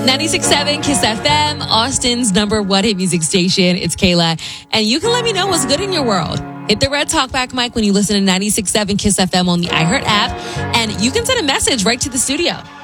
96.7 Kiss FM, Austin's #1 hit music station. It's Kayla. And you can let me know what's good in your world. Hit the red talkback mic when you listen to 96.7 Kiss FM on the iHeart app. And you can send a message right to the studio.